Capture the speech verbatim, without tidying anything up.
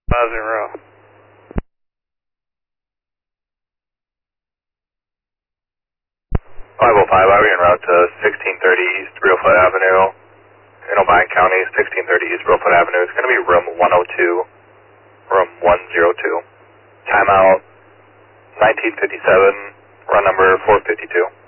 five zero. five oh five, I en route to sixteen thirty East Reelfoot Avenue in Obion County, sixteen thirty East Reelfoot Avenue. It's going to be room one oh two, room one oh two. Timeout nineteen fifty-seven, run number four fifty-two.